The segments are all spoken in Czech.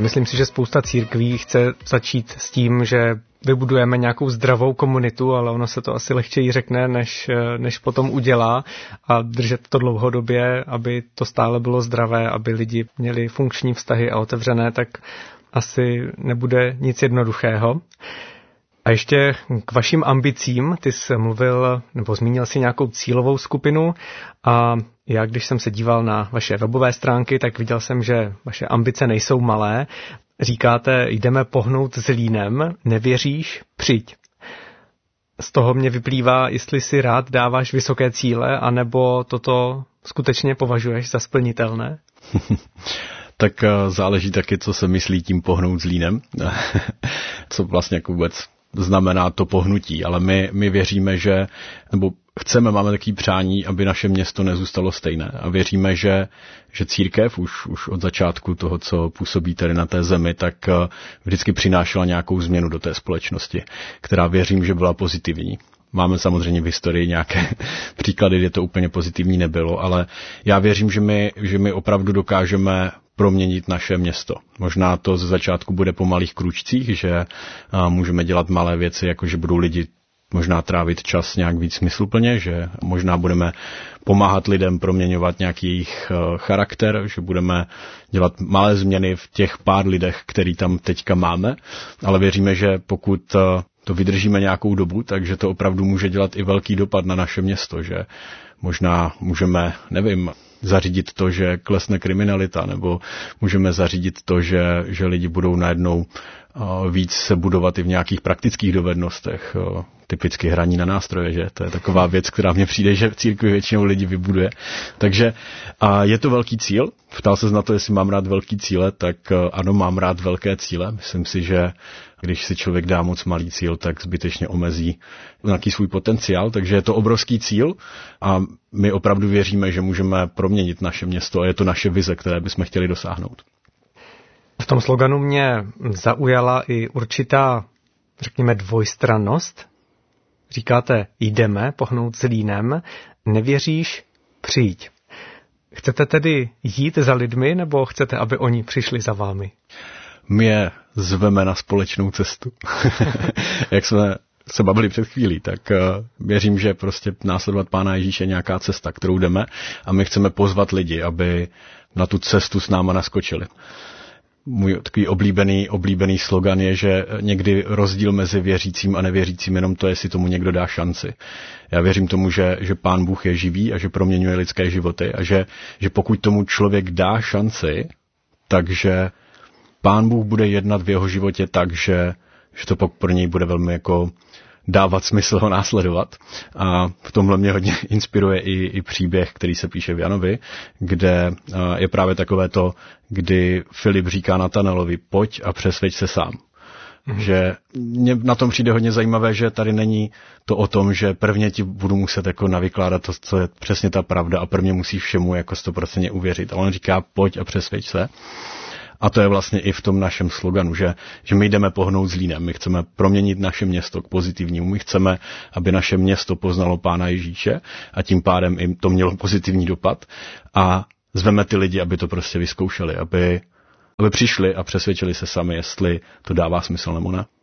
Myslím si, že spousta církví chce začít s tím, že vybudujeme nějakou zdravou komunitu, ale ono se to asi lehčeji řekne, než potom udělá, a držet to dlouhodobě, aby to stále bylo zdravé, aby lidi měli funkční vztahy a otevřené, tak asi nebude nic jednoduchého. A ještě k vašim ambicím, ty jsi mluvil, nebo zmínil si nějakou cílovou skupinu, a já, když jsem se díval na vaše webové stránky, tak viděl jsem, že vaše ambice nejsou malé. Říkáte, jdeme pohnout Zlínem, nevěříš, přijď. Z toho mě vyplývá, jestli si rád dáváš vysoké cíle, anebo toto skutečně považuješ za splnitelné? Tak záleží taky, co se myslí tím pohnout Zlínem, co vlastně jako vůbec znamená to pohnutí, ale my věříme, že, nebo máme takové přání, aby naše město nezůstalo stejné, a věříme, že církev už od začátku toho, co působí tady na té zemi, tak vždycky přinášela nějakou změnu do té společnosti, která věřím, že byla pozitivní. Máme samozřejmě v historii nějaké příklady, kde to úplně pozitivní nebylo, ale já věřím, že my opravdu dokážeme proměnit naše město. Možná to ze začátku bude po malých kručcích, že můžeme dělat malé věci, jako že budou lidi možná trávit čas nějak víc smysluplně, že možná budeme pomáhat lidem proměňovat nějaký jejich charakter, že budeme dělat malé změny v těch pár lidech, který tam teďka máme, ale věříme, že pokud to vydržíme nějakou dobu, takže to opravdu může dělat i velký dopad na naše město, že možná můžeme, zařídit to, že klesne kriminalita, nebo můžeme zařídit to, že lidi budou najednou víc se budovat i v nějakých praktických dovednostech, typicky hraní na nástroje, že to je taková věc, která mně přijde, že v církvi většinou lidi vybuduje. Takže je to velký cíl. Ptal ses na to, jestli mám rád velký cíle, tak ano, mám rád velké cíle. Myslím si, že když si člověk dá moc malý cíl, tak zbytečně omezí nějaký svůj potenciál, takže je to obrovský cíl a my opravdu věříme, že můžeme proměnit naše město a je to naše vize, které bychom chtěli dosáhnout. V tom sloganu mě zaujala i určitá, řekněme, dvojstrannost. Říkáte, jdeme pohnout Zlínem, nevěříš, přijď. Chcete tedy jít za lidmi, nebo chcete, aby oni přišli za vámi? My je zveme na společnou cestu. Jak jsme se bavili před chvílí, tak věřím, že prostě následovat Pána Ježíše je nějaká cesta, kterou jdeme, a my chceme pozvat lidi, aby na tu cestu s náma naskočili. Můj takový oblíbený slogan je, že někdy rozdíl mezi věřícím a nevěřícím jenom to, jestli tomu někdo dá šanci. Já věřím tomu, že Pán Bůh je živý a že proměňuje lidské životy a že pokud tomu člověk dá šanci, takže Pán Bůh bude jednat v jeho životě tak, že to pak pro něj bude velmi jako dávat smysl ho následovat. A v tomhle mě hodně inspiruje i příběh, který se píše v Janovi, kde je právě takové to, kdy Filip říká Natanelovi, pojď a přesvědč se sám. Že mně na tom přijde hodně zajímavé, že tady není to o tom, že prvně ti budu muset jako navykládat to, co je přesně ta pravda, a prvně musíš všemu jako 100% uvěřit. A on říká, pojď a přesvědč se. A to je vlastně i v tom našem sloganu, že my jdeme pohnout Zlínem. My chceme proměnit naše město k pozitivnímu. My chceme, aby naše město poznalo Pána Ježíše a tím pádem jim to mělo pozitivní dopad. A zveme ty lidi, aby to prostě vyzkoušeli, aby přišli a přesvědčili se sami, jestli to dává smysl nebo ne.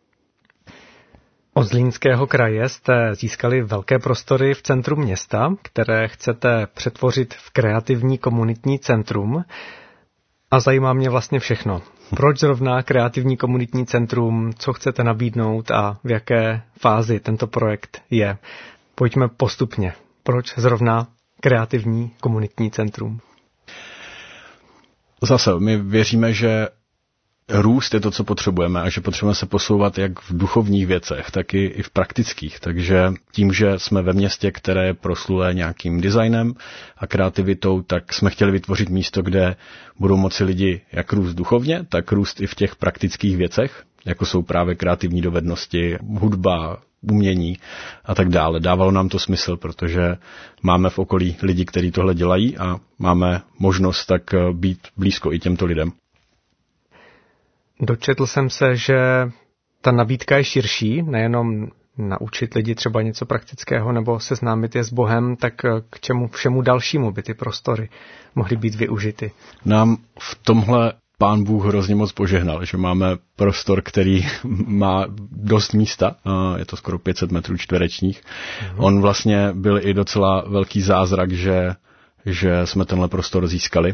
Od Zlínského kraje jste získali velké prostory v centru města, které chcete přetvořit v kreativní komunitní centrum. A zajímá mě vlastně všechno. Proč zrovna kreativní komunitní centrum, co chcete nabídnout a v jaké fázi tento projekt je? Pojďme postupně. Proč zrovna kreativní komunitní centrum? Zase, my věříme, že růst je to, co potřebujeme, a že potřebujeme se posouvat jak v duchovních věcech, tak i v praktických. Takže tím, že jsme ve městě, které je proslulé nějakým designem a kreativitou, tak jsme chtěli vytvořit místo, kde budou moci lidi jak růst duchovně, tak růst i v těch praktických věcech, jako jsou právě kreativní dovednosti, hudba, umění a tak dále. Dávalo nám to smysl, protože máme v okolí lidi, kteří tohle dělají, a máme možnost tak být blízko i těmto lidem. Dočetl jsem se, že ta nabídka je širší, nejenom naučit lidi třeba něco praktického nebo seznámit je s Bohem, tak k čemu všemu dalšímu by ty prostory mohly být využity? Nám v tomhle Pán Bůh hrozně moc požehnal, že máme prostor, který má dost místa, je to skoro 500 metrů čtverečních. On vlastně byl i docela velký zázrak, že jsme tenhle prostor získali.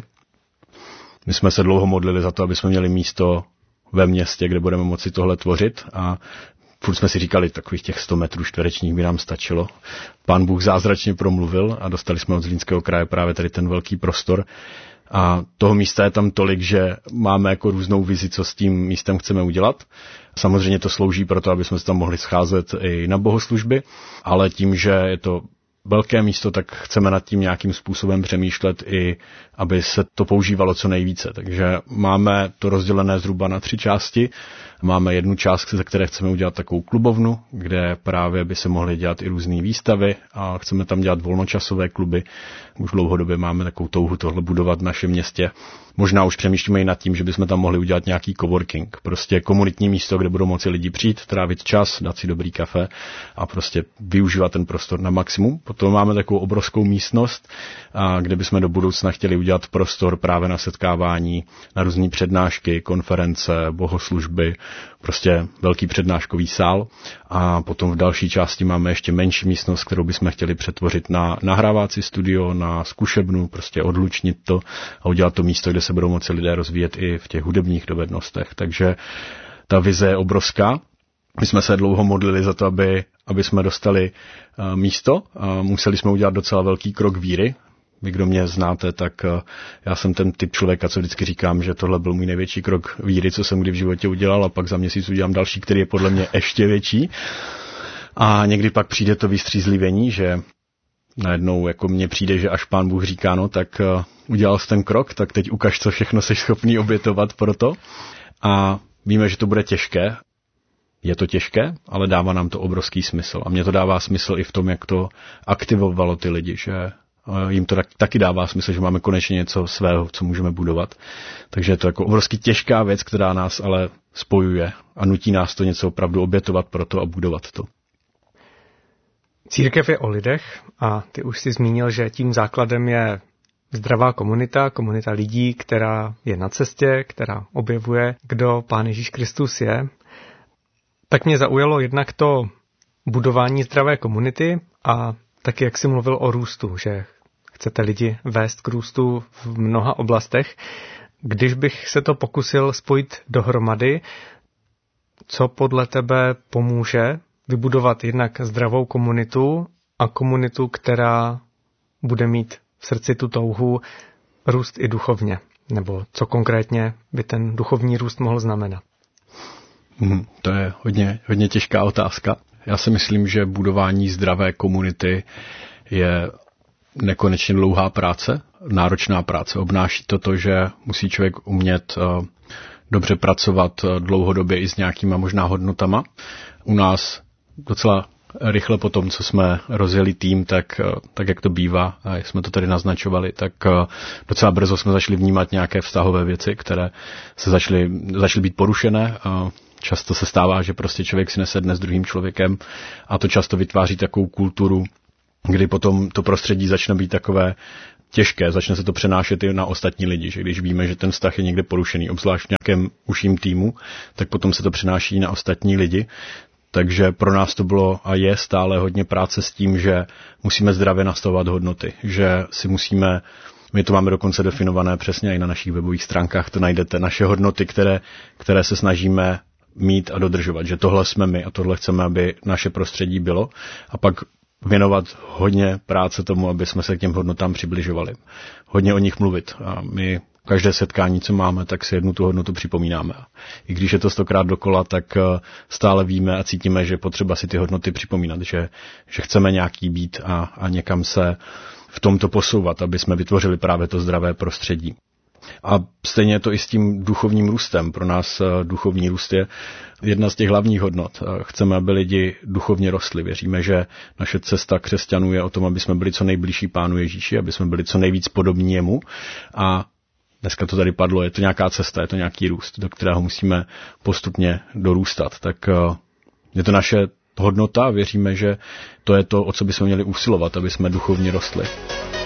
My jsme se dlouho modlili za to, aby jsme měli místo ve městě, kde budeme moci tohle tvořit a furt jsme si říkali, takových těch 100 metrů čtverečních by nám stačilo. Pán Bůh zázračně promluvil a dostali jsme od Zlínského kraje právě tady ten velký prostor. A toho místa je tam tolik, že máme jako různou vizi, co s tím místem chceme udělat. Samozřejmě to slouží pro to, aby jsme se tam mohli scházet i na bohoslužby, ale tím, že je to velké místo, tak chceme nad tím nějakým způsobem přemýšlet i, aby se to používalo co nejvíce. Takže máme to rozdělené zhruba na 3 části. Máme jednu část, ze které chceme udělat takovou klubovnu, kde právě by se mohly dělat i různé výstavy a chceme tam dělat volnočasové kluby. Už dlouhodobě máme takovou touhu tohle budovat v našem městě. Možná už přemýšlíme i nad tím, že bychom tam mohli udělat nějaký coworking. Prostě komunitní místo, kde budou moci lidi přijít, trávit čas, dát si dobrý kafe a prostě využívat ten prostor na maximum. Potom máme takovou obrovskou místnost, kde bychom do budoucna chtěli udělat prostor právě na setkávání, na různé přednášky, konference, bohoslužby, prostě velký přednáškový sál. A potom v další části máme ještě menší místnost, kterou bychom chtěli přetvořit na nahrávací studio, na zkušebnu, prostě odlučnit to a udělat to místo, kde se budou moci lidé rozvíjet i v těch hudebních dovednostech. Takže ta vize je obrovská. My jsme se dlouho modlili za to, aby jsme dostali místo. Museli jsme udělat docela velký krok víry. Vy, kdo mě znáte, tak já jsem ten typ člověka, co vždycky říkám, že tohle byl můj největší krok víry, co jsem kdy v životě udělal, a pak za měsíc udělám další, který je podle mě ještě větší. A někdy pak přijde to vystřízlivění, že najednou jako mně přijde, že až Pán Bůh říká, no tak udělal jsi ten krok, tak teď ukaž, co všechno jsi schopný obětovat pro to. A víme, že to bude těžké. Je to těžké, ale dává nám to obrovský smysl. A mně to dává smysl i v tom, jak to aktivovalo ty lidi, že jim to taky dává smysl, že máme konečně něco svého, co můžeme budovat. Takže je to jako obrovský těžká věc, která nás ale spojuje a nutí nás to něco opravdu obětovat pro to a budovat to. Církev je o lidech a ty už si zmínil, že tím základem je zdravá komunita lidí, která je na cestě, která objevuje, kdo Pán Ježíš Kristus je. Tak mě zaujalo jednak to budování zdravé komunity a taky, jak jsi mluvil o růstu, že chcete lidi vést k růstu v mnoha oblastech. Když bych se to pokusil spojit dohromady, co podle tebe pomůže vybudovat jednak zdravou komunitu a komunitu, která bude mít v srdci tu touhu růst i duchovně? Nebo co konkrétně by ten duchovní růst mohl znamenat? To je hodně těžká otázka. Já si myslím, že budování zdravé komunity je nekonečně dlouhá práce, náročná práce. Obnáší to, že musí člověk umět dobře pracovat dlouhodobě i s nějakýma možná hodnotama. U nás docela rychle po tom, co jsme rozjeli tým, tak jak to bývá, a jak jsme to tady naznačovali, tak docela brzo jsme začali vnímat nějaké vztahové věci, které se začaly být porušené. Často se stává, že prostě člověk si nesedne s druhým člověkem a to často vytváří takovou kulturu, kdy potom to prostředí začne být takové těžké, začne se to přenášet i na ostatní lidi, že když víme, že ten vztah je někde porušený, obzvlášť v nějakém užším týmu, tak potom se to přenáší na ostatní lidi. Takže pro nás to bylo a je stále hodně práce s tím, že musíme zdravě nastavovat hodnoty, že si musíme, my to máme dokonce definované přesně i na našich webových stránkách, to najdete, naše hodnoty, které se snažíme mít a dodržovat, že tohle jsme my a tohle chceme, aby naše prostředí bylo, a pak věnovat hodně práce tomu, aby jsme se k těm hodnotám přibližovali. Hodně o nich mluvit. A my každé setkání, co máme, tak si jednu tu hodnotu připomínáme. I když je to 100krát dokola, tak stále víme a cítíme, že potřeba si ty hodnoty připomínat, že chceme nějaký být a někam se v tomto posouvat, aby jsme vytvořili právě to zdravé prostředí. A stejně je to i s tím duchovním růstem. Pro nás duchovní růst je jedna z těch hlavních hodnot. Chceme, aby lidi duchovně rostli. Věříme, že naše cesta křesťanů je o tom, aby jsme byli co nejbližší Pánu Ježíši, aby jsme byli co nejvíc podobní jemu. A dneska to tady padlo, je to nějaká cesta, je to nějaký růst, do kterého musíme postupně dorůstat. Tak je to naše hodnota a věříme, že to je to, o co bychom měli usilovat, aby jsme duchovně rostli.